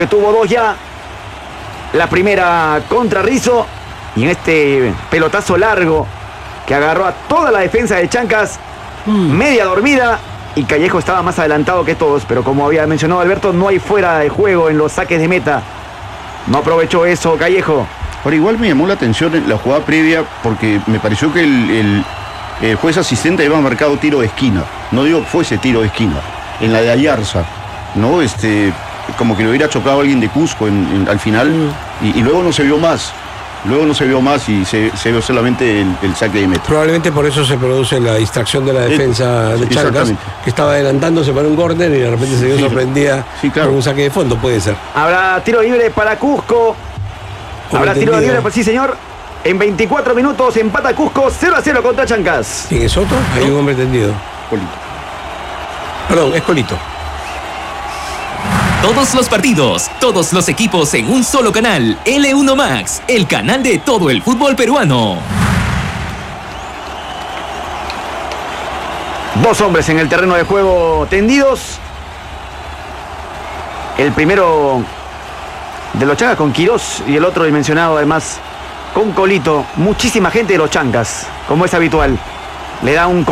Tuvo dos ya. La primera contra Rizzo. Y en este pelotazo largo que agarró a toda la defensa de Chancas, media dormida. Y Callejo estaba más adelantado que todos. Pero como había mencionado Alberto, no hay fuera de juego en los saques de meta. No aprovechó eso Callejo. Ahora igual me llamó la atención en la jugada previa porque me pareció que el juez asistente había marcado tiro de esquina. No digo que fuese tiro de esquina. En la de Ayarza, ¿no? Como que le hubiera chocado a alguien de Cusco al final y luego no se vio más. Luego no se vio más y se vio solamente el saque de meta. Probablemente por eso se produce la distracción de la defensa de Chancas, que estaba adelantándose para un córner y de repente se vio sorprendida por un saque de fondo, puede ser. Habrá tiro libre para Cusco. Habrá tiro libre, pues sí señor. En 24 minutos empata Cusco 0-0 contra Chancas. ¿Quién es otro? Hay un hombre tendido. Colito. Perdón, es Colito. Todos los partidos, todos los equipos en un solo canal. L1 Max, el canal de todo el fútbol peruano. Dos hombres en el terreno de juego tendidos. El primero de los Chancas con Quirós y el otro dimensionado además con Colito. Muchísima gente de los Chancas, como es habitual. Le da un